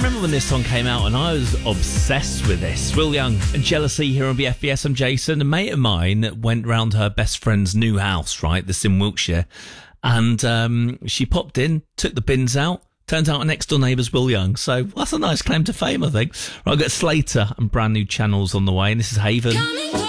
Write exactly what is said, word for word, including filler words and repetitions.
remember when this song came out and I was obsessed with this. Will Young and Jealousy here on B F B S. I'm Jason. A mate of mine went round her best friend's new house, right? This in Wiltshire. And um, she popped in, took the bins out. Turns out our next door neighbour's Will Young. So that's a nice claim to fame, I think. Right, I've got Slater and brand new channels on the way. And this is Haven.